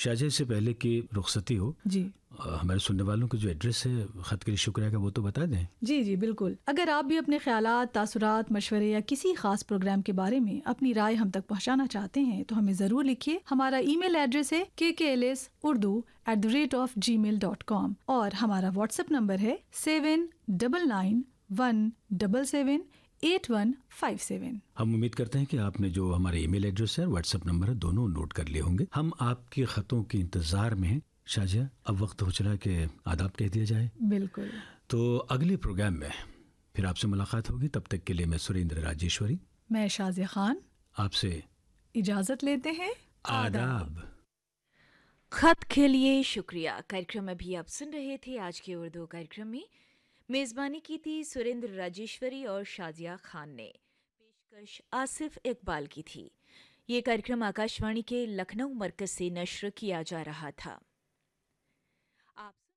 शाहजहा, इससे पहले कि रुखसती हो जी, हमारे सुनने वालों को जो एड्रेस है खत के लिए शुक्रिया का, वो तो बता दें। जी जी बिल्कुल। अगर आप भी अपने ख्यालात, तासुरात, मशवरे या किसी खास प्रोग्राम के बारे में अपनी राय हम तक पहुंचाना चाहते हैं तो हमें ज़रूर लिखिए। हमारा ईमेल एड्रेस है kklisurdu@gmail.com और हमारा व्हाट्सएप नंबर है 7991778157। हम उम्मीद करते हैं कि आपने जो हमारे ईमेल एड्रेस है, व्हाट्सएप नंबर है, दोनों नोट कर लिए होंगे। हम आपके खतों के इंतजार में हैं। शाहजहा, अब वक्त हो चला कि आदाब कह दिया जाए। बिल्कुल। तो अगले प्रोग्राम में फिर आपसे मुलाकात होगी। तब तक के लिए मैं सुरेंद्र राजेश्वरी, मैं शाज़िया खान आपसे इजाज़त लेते हैं। आदाब। खत के लिए शुक्रिया कार्यक्रम अभी आप सुन रहे थे। आज के उर्दू कार्यक्रम में मेज़बानी की थी सुरेंद्र राजेश्वरी और शाज़िया खान ने। पेशकश आसिफ इकबाल की थी। ये कार्यक्रम आकाशवाणी के लखनऊ मरकज़ से नश्र किया जा रहा था। आप